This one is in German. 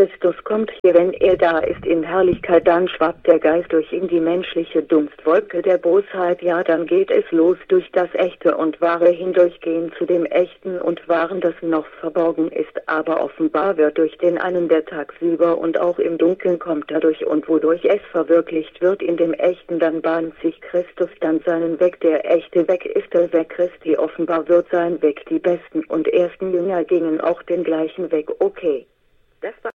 Christus kommt hier, wenn er da ist in Herrlichkeit, dann schwappt der Geist durch in die menschliche Dunstwolke der Bosheit, ja dann geht es los durch das Echte und Wahre hindurchgehen zu dem Echten und Wahren, das noch verborgen ist, aber offenbar wird durch den einen, der tagsüber und auch im Dunkeln kommt dadurch und wodurch es verwirklicht wird in dem Echten, dann bahnt sich Christus dann seinen Weg, der echte Weg ist der Weg Christi, offenbar wird sein Weg, die besten und ersten Jünger gingen auch den gleichen Weg, okay. Das war